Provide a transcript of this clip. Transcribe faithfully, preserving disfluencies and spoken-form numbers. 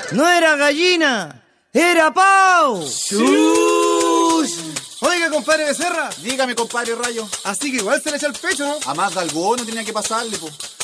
No era gallina, era pao. ¡Chush! Oiga, compadre Becerra. Dígame, compadre Rayo. Así que igual se le echa el pecho, ¿no? A más de alguno tenía que pasarle, po.